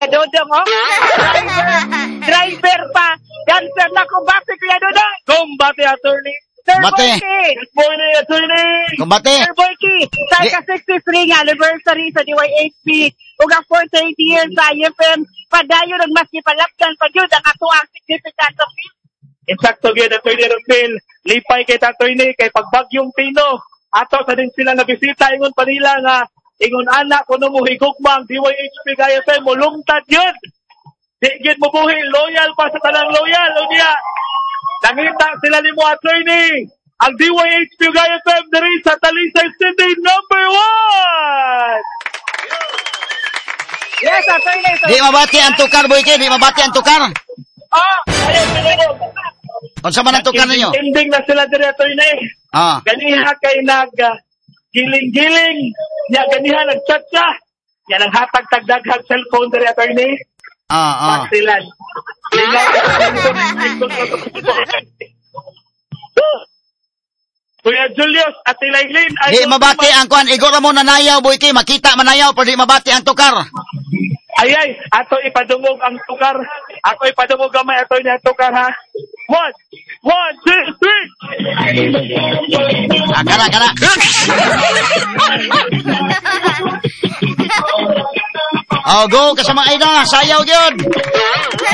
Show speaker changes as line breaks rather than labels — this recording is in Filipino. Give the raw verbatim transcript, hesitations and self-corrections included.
Dodong, oh. Driver, driver pa. Dancer na kumbate, Kuya Dodong.
Kumbate, attorney.
Sir
Bate.
Boyki.
Good morning, attorney.
Kumbate.
Sir Boyki, sa
Di-
ika-sixty-three nga anniversary sa D Y H P. Ug ang forty-eight years sa I F M. Padayon ang mas ipalapdan pa yun ang ato ang significant of it.
Insakto gyud attorney Rampil. Lipay kay attorney kay pagbagyong Pino. Ato sa din sila nabisita ingon pa nila nga ingon anak kuno mo higugmang D Y H P kaya sa mulungtad yun. Di gyud mo buhi loyal pa sa tanang loyal unya. Nangita sila nimo attorney. Ang D Y H P Gaya F M diri sa Talisay City number one.
Yes, attorney. So,
Di mabati ang tukar, Boyki. Di mabati ang tukar.
Ah, ayun sila.
Kung man ang tukar ninyo?
Ending na sila diri attorney.
Ah.
Ganiha kay nag uh, giling-giling. Ya ganiha nag-chat siya. Yan ang hatag tagdaghang cellphone diri attorney.
Ah, ah.
Pasilan. Kuya Julius at Ilaylin.
Di mabati ang kuan. Igor mo nanayaw, Boyki. Makita manayaw, pero di mabati ang tukar.
Ay, ay, ato ipadungog ang tukar. Ako ipadungog gamay ato niya tukar, ha? One, one, two, three.
Ah, kana, kana. Oh, go kasama Aida. Sayaw gyud.